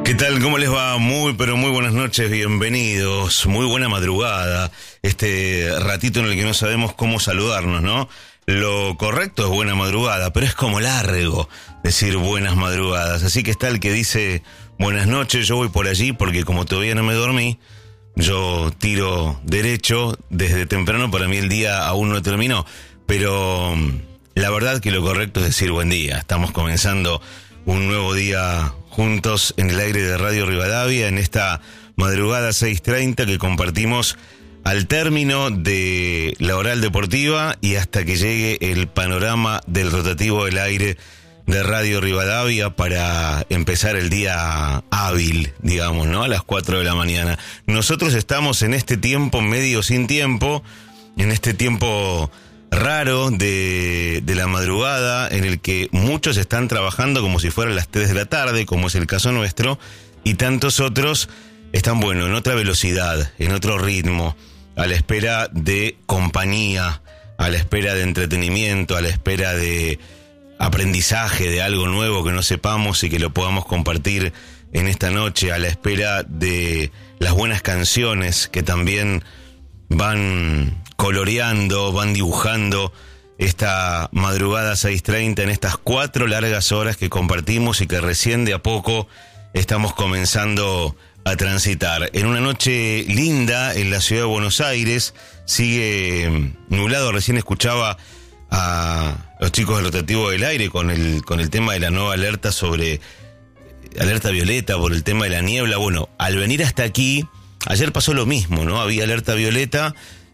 ¿Qué tal? ¿Cómo les va? Muy, pero muy buenas noches, bienvenidos, muy buena madrugada, este ratito en el que no sabemos cómo saludarnos, ¿no? Lo correcto es buena madrugada, pero es como largo decir buenas madrugadas, así que está el que dice buenas noches, yo voy por allí porque como todavía no me dormí, yo tiro derecho desde temprano, para mí el día aún no terminó, pero la verdad que lo correcto es decir buen día, estamos comenzando un nuevo día juntos en el aire de Radio Rivadavia, en esta madrugada 6:30 que compartimos al término de la oral deportiva y hasta que llegue el panorama del rotativo del aire de Radio Rivadavia para empezar el día hábil, digamos, ¿no? A las 4 de la mañana. Nosotros estamos en este tiempo medio sin tiempo, en este tiempo raro de la madrugada en el que muchos están trabajando como si fueran las 3 de la tarde, como es el caso nuestro, y tantos otros están, bueno, en otra velocidad, en otro ritmo, a la espera de compañía, a la espera de entretenimiento, a la espera de aprendizaje de algo nuevo que no sepamos y que lo podamos compartir en esta noche, a la espera de las buenas canciones que también van coloreando, van dibujando esta madrugada 6:30 en estas 4 largas horas que compartimos y que recién de a poco estamos comenzando a transitar. En una noche linda en la ciudad de Buenos Aires, sigue nublado, recién escuchaba a los chicos del rotativo del aire con el tema de la nueva alerta sobre alerta violeta por el tema de la niebla. Bueno, al venir hasta aquí, ayer pasó lo mismo, ¿no? Había alerta violeta,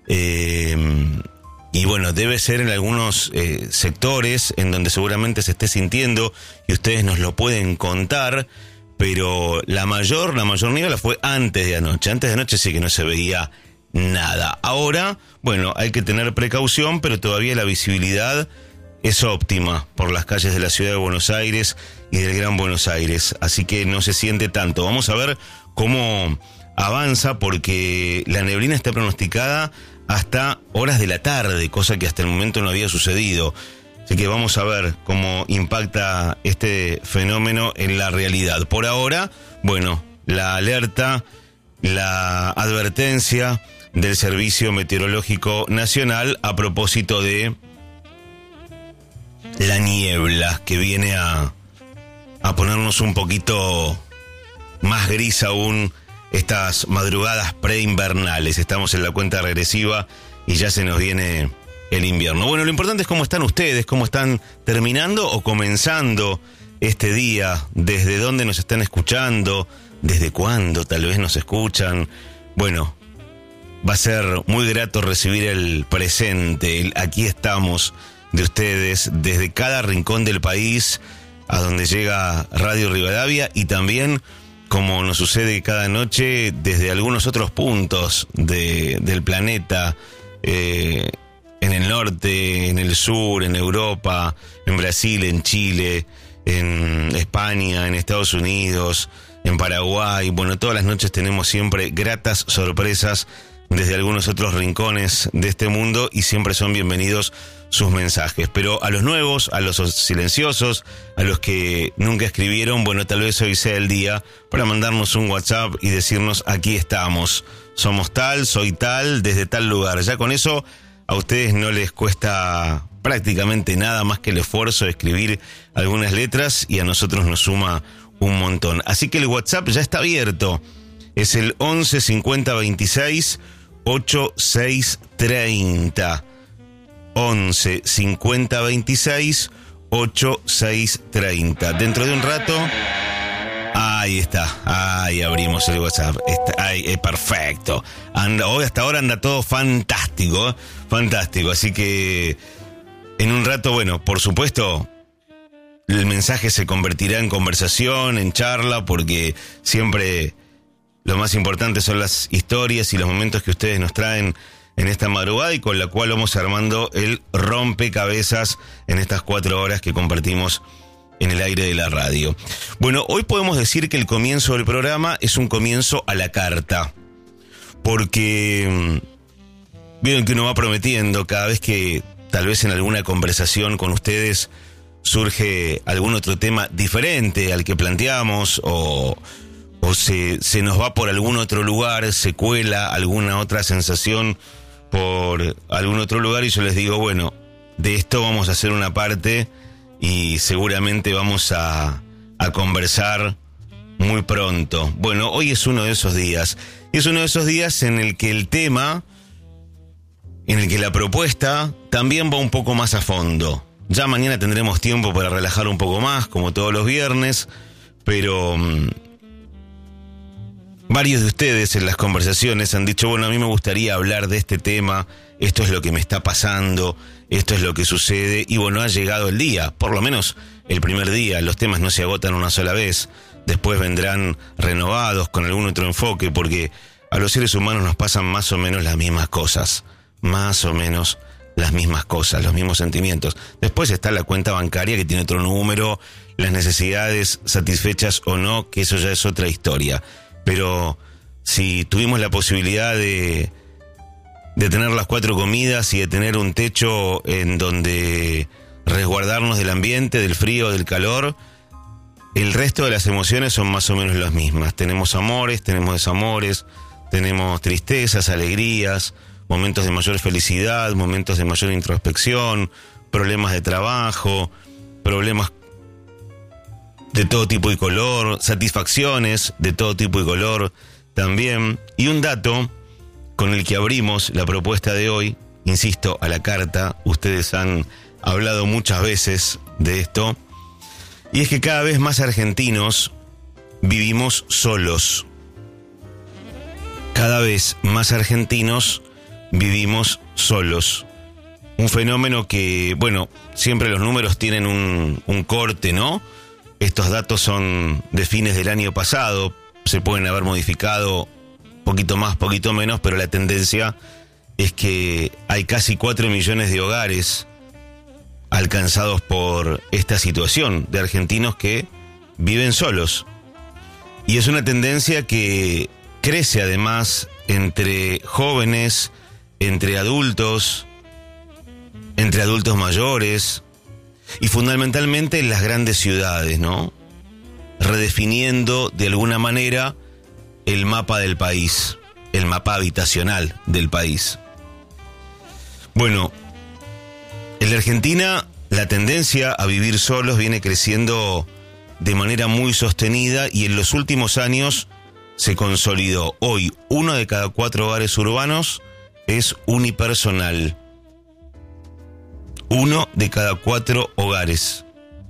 y bueno, debe ser en algunos sectores en donde seguramente se esté sintiendo y ustedes nos lo pueden contar, pero la mayor niebla fue antes de anoche sí que no se veía nada. Ahora, bueno, hay que tener precaución, pero todavía la visibilidad es óptima por las calles de la ciudad de Buenos Aires y del Gran Buenos Aires, así que no se siente tanto. Vamos a ver cómo avanza porque la neblina está pronosticada hasta horas de la tarde, cosa que hasta el momento no había sucedido. Así que vamos a ver cómo impacta este fenómeno en la realidad. Por ahora, bueno, la alerta, la advertencia del Servicio Meteorológico Nacional a propósito de la niebla que viene a ponernos un poquito más gris aún estas madrugadas preinvernales. Estamos en la cuenta regresiva y ya se nos viene el invierno. Bueno, lo importante es cómo están ustedes, cómo están terminando o comenzando este día, desde dónde nos están escuchando, desde cuándo tal vez nos escuchan. Bueno, va a ser muy grato recibir el presente, el aquí estamos de ustedes, desde cada rincón del país a donde llega Radio Rivadavia y también, como nos sucede cada noche, desde algunos otros puntos del planeta, en el norte, en el sur, en Europa, en Brasil, en Chile, en España, en Estados Unidos, en Paraguay. Bueno, todas las noches tenemos siempre gratas sorpresas desde algunos otros rincones de este mundo y siempre son bienvenidos sus mensajes. Pero a los nuevos, a los silenciosos, a los que nunca escribieron, bueno, tal vez hoy sea el día para mandarnos un WhatsApp y decirnos aquí estamos, somos tal, soy tal, desde tal lugar. Ya con eso a ustedes no les cuesta prácticamente nada más que el esfuerzo de escribir algunas letras y a nosotros nos suma un montón. Así que el WhatsApp ya está abierto. Es el 11 50 26 8630. 11 50 26 8630. Dentro de un rato, ahí está, ahí abrimos el WhatsApp. Ahí, perfecto. Hoy hasta ahora anda todo fantástico, fantástico. Así que en un rato, bueno, por supuesto, el mensaje se convertirá en conversación, en charla, porque siempre lo más importante son las historias y los momentos que ustedes nos traen en esta madrugada y con la cual vamos armando el rompecabezas en estas 4 horas que compartimos en el aire de la radio. Bueno, hoy podemos decir que el comienzo del programa es un comienzo a la carta, porque vieron que uno va prometiendo cada vez que tal vez en alguna conversación con ustedes surge algún otro tema diferente al que planteamos o o se nos va por algún otro lugar, se cuela alguna otra sensación por algún otro lugar, y yo les digo, bueno, de esto vamos a hacer una parte y seguramente vamos a conversar muy pronto. Bueno, hoy es uno de esos días. Y es uno de esos días en el que el tema, en el que la propuesta también va un poco más a fondo. Ya mañana tendremos tiempo para relajar un poco más, como todos los viernes, pero varios de ustedes en las conversaciones han dicho, bueno, a mí me gustaría hablar de este tema, esto es lo que me está pasando, esto es lo que sucede, y bueno, ha llegado el día, por lo menos el primer día. Los temas no se agotan una sola vez, después vendrán renovados con algún otro enfoque, porque a los seres humanos nos pasan más o menos las mismas cosas, más o menos las mismas cosas, los mismos sentimientos. Después está la cuenta bancaria, que tiene otro número, las necesidades satisfechas o no, que eso ya es otra historia. Pero si tuvimos la posibilidad de tener las 4 comidas y de tener un techo en donde resguardarnos del ambiente, del frío, del calor, el resto de las emociones son más o menos las mismas. Tenemos amores, tenemos desamores, tenemos tristezas, alegrías, momentos de mayor felicidad, momentos de mayor introspección, problemas de trabajo, problemas de todo tipo y color, satisfacciones de todo tipo y color también. Y un dato con el que abrimos la propuesta de hoy, insisto, a la carta, ustedes han hablado muchas veces de esto, y es que cada vez más argentinos vivimos solos. Cada vez más argentinos vivimos solos. Un fenómeno que, bueno, siempre los números tienen un corte, ¿no? Estos datos son de fines del año pasado, se pueden haber modificado poquito más, poquito menos, pero la tendencia es que hay casi 4 millones de hogares alcanzados por esta situación de argentinos que viven solos. Y es una tendencia que crece además entre jóvenes, entre adultos mayores y fundamentalmente en las grandes ciudades, ¿no? Redefiniendo de alguna manera el mapa del país, el mapa habitacional del país. Bueno, en la Argentina la tendencia a vivir solos viene creciendo de manera muy sostenida y en los últimos años se consolidó. Hoy, 1 de cada 4 hogares urbanos es unipersonal. 1 de cada 4 hogares.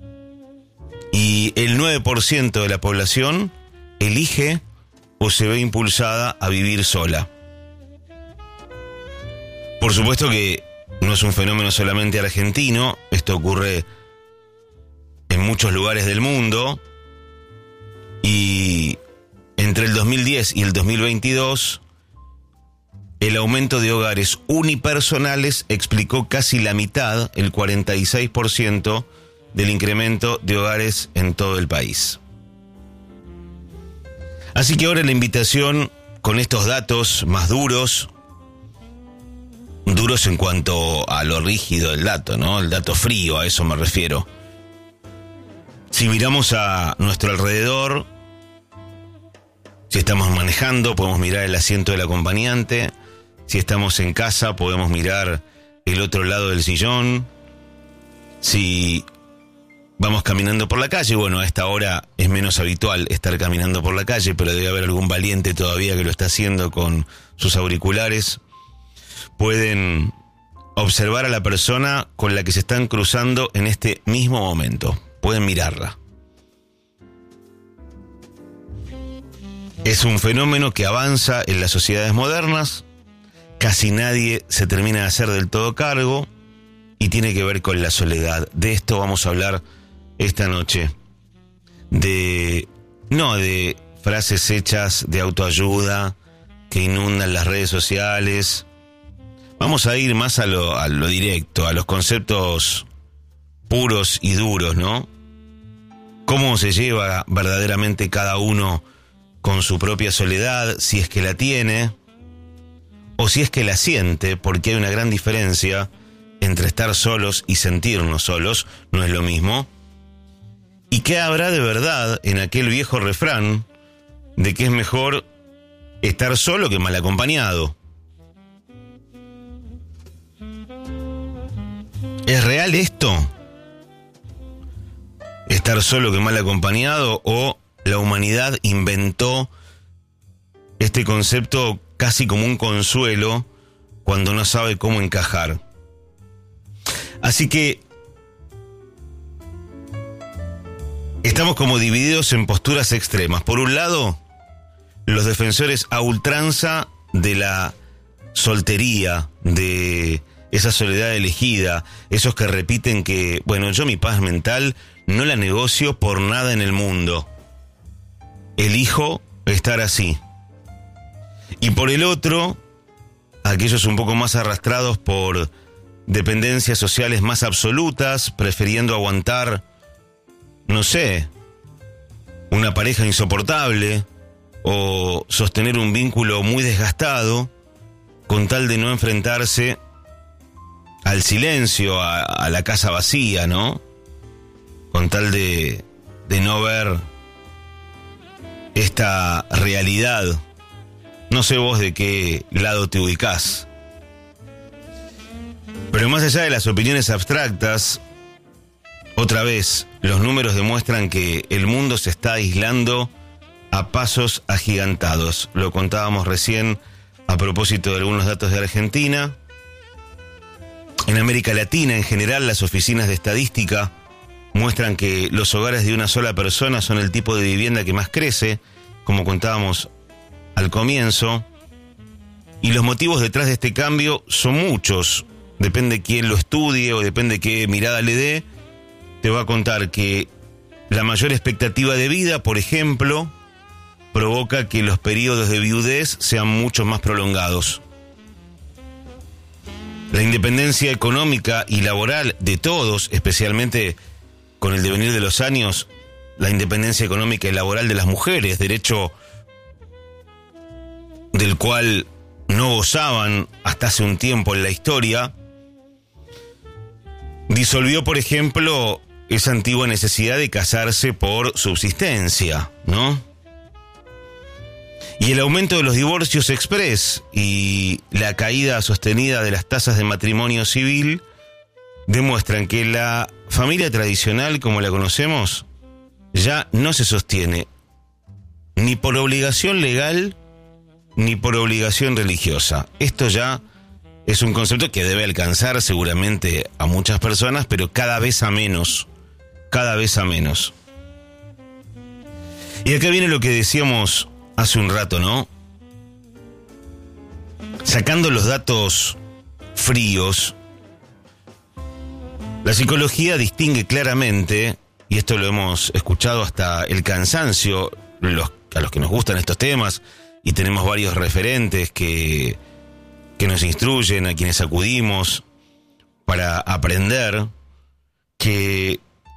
Y el 9% de la población elige o se ve impulsada a vivir sola. Por supuesto que no es un fenómeno solamente argentino, esto ocurre en muchos lugares del mundo, y entre el 2010 y el 2022, el aumento de hogares unipersonales explicó casi la mitad, el 46%, del incremento de hogares en todo el país. Así que ahora la invitación, con estos datos más duros en cuanto a lo rígido del dato, ¿no? El dato frío, a eso me refiero. Si miramos a nuestro alrededor, si estamos manejando, podemos mirar el asiento del acompañante. Si estamos en casa, podemos mirar el otro lado del sillón. Si vamos caminando por la calle, bueno, a esta hora es menos habitual estar caminando por la calle, pero debe haber algún valiente todavía que lo está haciendo con sus auriculares. Pueden observar a la persona con la que se están cruzando en este mismo momento. Pueden mirarla. Es un fenómeno que avanza en las sociedades modernas. Casi nadie se termina de hacer del todo cargo y tiene que ver con la soledad. De esto vamos a hablar esta noche. No de frases hechas de autoayuda que inundan las redes sociales. Vamos a ir más a lo directo, a los conceptos puros y duros, ¿no? ¿Cómo se lleva verdaderamente cada uno con su propia soledad, si es que la tiene, o si es que la siente? Porque hay una gran diferencia entre estar solos y sentirnos solos, no es lo mismo. ¿Y qué habrá de verdad en aquel viejo refrán de que es mejor estar solo que mal acompañado. ¿Es real esto? ¿Estar solo que mal acompañado? ¿O la humanidad inventó este concepto casi como un consuelo cuando no sabe cómo encajar? Así que estamos como divididos en posturas extremas. Por un lado, los defensores a ultranza de la soltería, de esa soledad elegida, esos que repiten que, bueno, yo mi paz mental no la negocio por nada en el mundo. Elijo estar así. Y por el otro, aquellos un poco más arrastrados por dependencias sociales más absolutas, prefiriendo aguantar, no sé, una pareja insoportable o sostener un vínculo muy desgastado con tal de no enfrentarse al silencio, a la casa vacía, ¿no? Con tal de no ver esta realidad. No sé vos de qué lado te ubicás. Pero más allá de las opiniones abstractas, otra vez, los números demuestran que el mundo se está aislando a pasos agigantados. Lo contábamos recién a propósito de algunos datos de Argentina. En América Latina, en general, las oficinas de estadística muestran que los hogares de una sola persona son el tipo de vivienda que más crece, como contábamos al comienzo. Y los motivos detrás de este cambio son muchos. Depende quién lo estudie o depende qué mirada le dé. Te va a contar que la mayor expectativa de vida, por ejemplo, provoca que los periodos de viudez sean mucho más prolongados. La independencia económica y laboral de todos, especialmente con el devenir de los años, la independencia económica y laboral de las mujeres, derecho del cual no gozaban hasta hace un tiempo en la historia, disolvió, por ejemplo, esa antigua necesidad de casarse por subsistencia, ¿no? Y el aumento de los divorcios express y la caída sostenida de las tasas de matrimonio civil demuestran que la familia tradicional, como la conocemos, ya no se sostiene ni por obligación legal ni por obligación religiosa. Esto ya es un concepto que debe alcanzar seguramente a muchas personas, pero cada vez a menos. Cada vez a menos. Y acá viene lo que decíamos hace un rato, ¿no? Sacando los datos fríos, la psicología distingue claramente, y esto lo hemos escuchado hasta el cansancio, a los que nos gustan estos temas, y tenemos varios referentes que nos instruyen, a quienes acudimos para aprender, que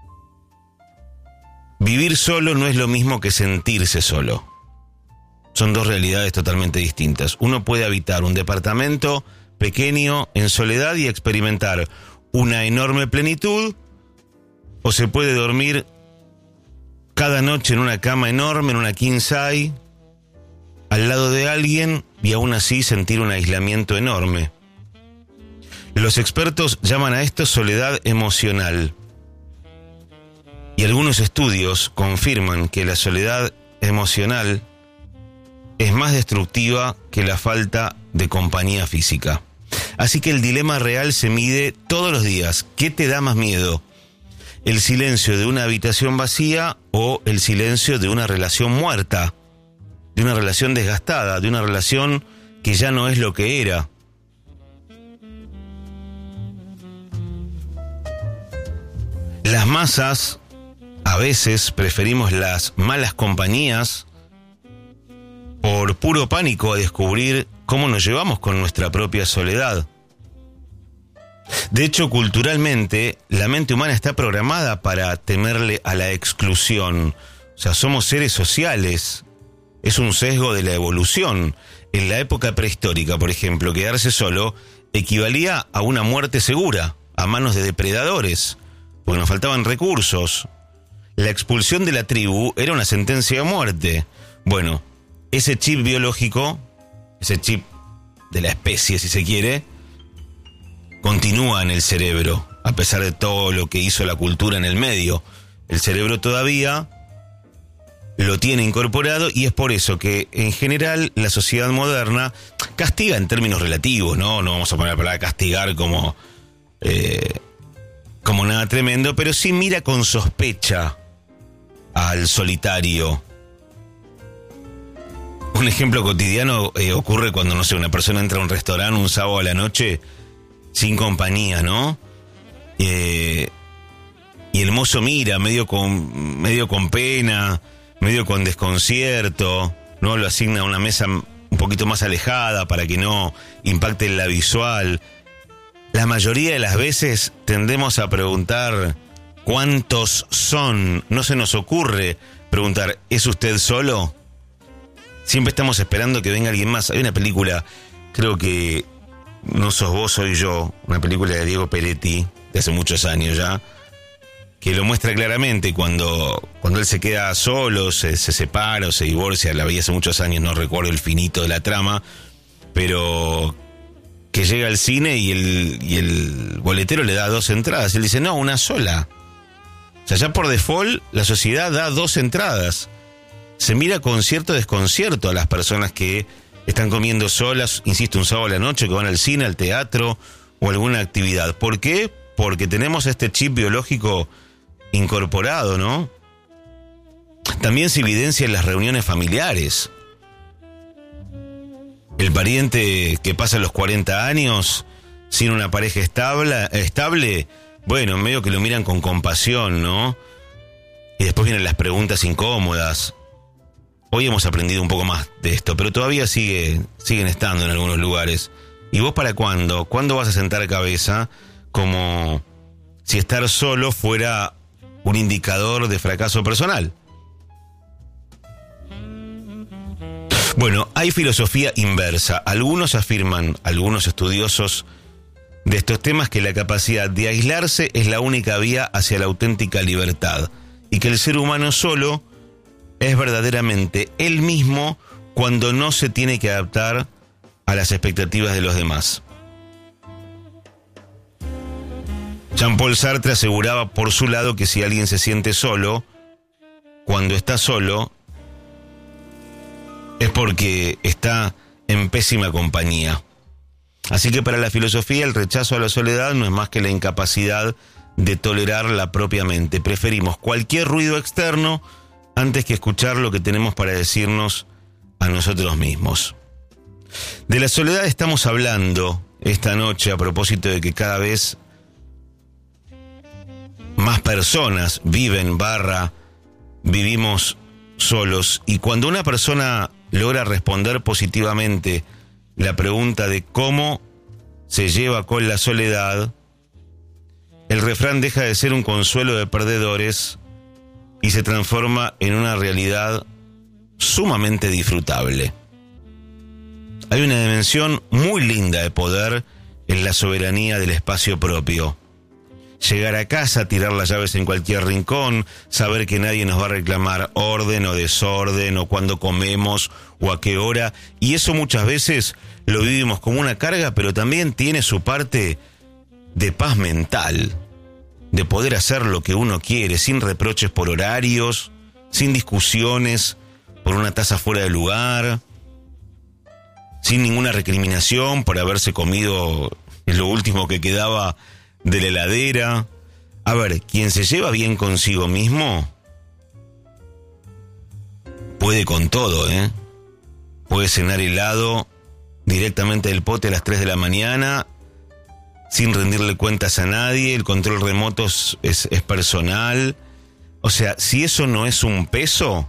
vivir solo no es lo mismo que sentirse solo. Son dos realidades totalmente distintas. Uno puede habitar un departamento pequeño en soledad y experimentar una enorme plenitud, o se puede dormir cada noche en una cama enorme, en una king size, al lado de alguien y aún así sentir un aislamiento enorme. Los expertos llaman a esto soledad emocional. Y algunos estudios confirman que la soledad emocional es más destructiva que la falta de compañía física. Así que el dilema real se mide todos los días. ¿Qué te da más miedo? ¿El silencio de una habitación vacía o el silencio de una relación muerta? De una relación desgastada, de una relación que ya no es lo que era. Las masas, a veces preferimos las malas compañías por puro pánico a descubrir cómo nos llevamos con nuestra propia soledad. De hecho, culturalmente, la mente humana está programada para temerle a la exclusión. O sea, somos seres sociales. Es un sesgo de la evolución. En la época prehistórica, por ejemplo, quedarse solo equivalía a una muerte segura, a manos de depredadores, porque nos faltaban recursos. La expulsión de la tribu era una sentencia de muerte. Bueno, ese chip biológico, ese chip de la especie, si se quiere, continúa en el cerebro, a pesar de todo lo que hizo la cultura en el medio. El cerebro todavía lo tiene incorporado y es por eso que, en general, la sociedad moderna castiga en términos relativos, ¿no? No vamos a poner la palabra castigar como nada tremendo, pero sí mira con sospecha al solitario. Un ejemplo cotidiano ocurre cuando, no sé, una persona entra a un restaurante un sábado a la noche sin compañía, ¿no? Y el mozo mira medio con pena, medio con desconcierto, ¿no? Lo asigna a una mesa un poquito más alejada para que no impacte en la visual. La mayoría de las veces tendemos a preguntar ¿cuántos son? No se nos ocurre preguntar ¿es usted solo? Siempre estamos esperando que venga alguien más. Hay una película, creo que No sos vos, soy yo, una película de Diego Peretti, de hace muchos años ya, que lo muestra claramente cuando él se queda solo, se separa o se divorcia. La vi hace muchos años, no recuerdo el finito de la trama, pero que llega al cine y el boletero le da 2 entradas. Él dice, no, una sola. O sea, ya por default la sociedad da 2 entradas. Se mira con cierto desconcierto a las personas que están comiendo solas, insisto, un sábado a la noche, que van al cine, al teatro o alguna actividad. ¿Por qué? Porque tenemos este chip biológico incorporado, ¿no? También se evidencia en las reuniones familiares. El pariente que pasa los 40 años sin una pareja estable, bueno, medio que lo miran con compasión, ¿no? Y después vienen las preguntas incómodas. Hoy hemos aprendido un poco más de esto, pero todavía siguen estando en algunos lugares. ¿Y vos para cuándo? ¿Cuándo vas a sentar cabeza? Como si estar solo fuera un indicador de fracaso personal. Bueno, hay filosofía inversa. Algunos afirman, algunos estudiosos de estos temas, que la capacidad de aislarse es la única vía hacia la auténtica libertad y que el ser humano solo es verdaderamente él mismo cuando no se tiene que adaptar a las expectativas de los demás. Jean-Paul Sartre aseguraba por su lado que si alguien se siente solo, cuando está solo, es porque está en pésima compañía. Así que para la filosofía el rechazo a la soledad no es más que la incapacidad de tolerarla propiamente. Preferimos cualquier ruido externo antes que escuchar lo que tenemos para decirnos a nosotros mismos. De la soledad estamos hablando esta noche a propósito de que cada vez más personas vivimos solos, y cuando una persona logra responder positivamente la pregunta de cómo se lleva con la soledad, el refrán deja de ser un consuelo de perdedores y se transforma en una realidad sumamente disfrutable. Hay una dimensión muy linda de poder en la soberanía del espacio propio. Llegar a casa, tirar las llaves en cualquier rincón, saber que nadie nos va a reclamar orden o desorden, o cuándo comemos, o a qué hora, y eso muchas veces lo vivimos como una carga, pero también tiene su parte de paz mental, de poder hacer lo que uno quiere, sin reproches por horarios, sin discusiones por una taza fuera de lugar, sin ninguna recriminación por haberse comido lo último que quedaba de la heladera. A ver, quien se lleva bien consigo mismo puede con todo, ¿eh? Puede cenar helado directamente del pote a las 3 de la mañana, sin rendirle cuentas a nadie. El control remoto es personal. O sea, si eso no es un peso,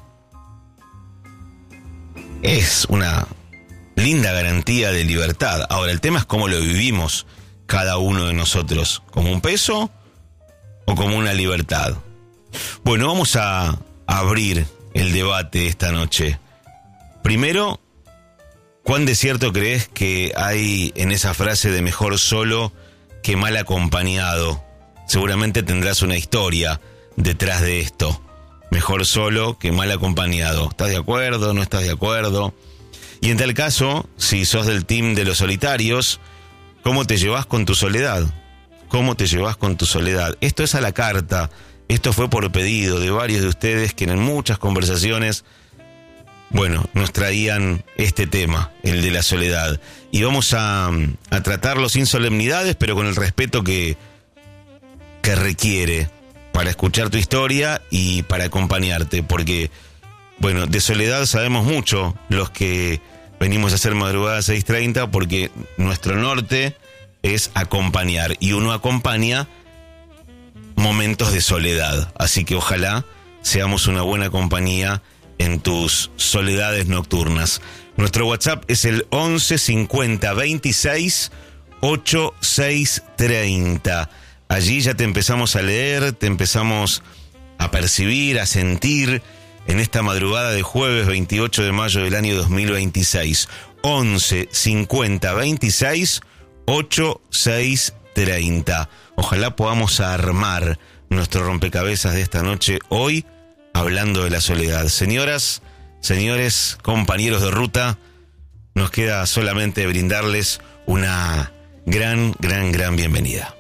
es una linda garantía de libertad. Ahora, el tema es cómo lo vivimos cada uno de nosotros, como un peso o como una libertad. Bueno, vamos a abrir el debate esta noche. Primero, ¿cuán de cierto crees que hay en esa frase de mejor solo que mal acompañado? Seguramente tendrás una historia detrás de esto. mejor solo que mal acompañado. ¿Estás de acuerdo? ¿No estás de acuerdo? Y en tal caso, si sos del team de los solitarios, ¿cómo te llevas con tu soledad? ¿Cómo te llevas con tu soledad? Esto es a la carta. Esto fue por pedido de varios de ustedes que en muchas conversaciones, nos traían este tema, el de la soledad. Y vamos a tratarlo sin solemnidades, pero con el respeto que requiere para escuchar tu historia y para acompañarte. Porque, de soledad sabemos mucho los que venimos a hacer Madrugada 6:30, porque nuestro norte es acompañar. Y uno acompaña momentos de soledad. Así que ojalá seamos una buena compañía en tus soledades nocturnas. Nuestro WhatsApp es el 11 50 26 86 30. Allí ya te empezamos a leer, te empezamos a percibir, a sentir en esta madrugada de jueves 28 de mayo del año 2026. 11 50 26 86 30. Ojalá podamos armar nuestro rompecabezas de esta noche hoy, hablando de la soledad. Señoras, señores, compañeros de ruta, nos queda solamente brindarles una gran bienvenida.